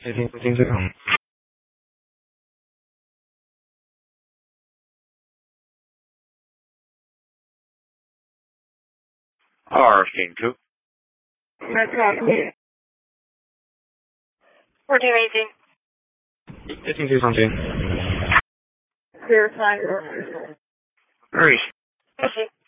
接听这场。202. That's right. 1418. 接听这场间。 Clear sign. Hurry. Okay.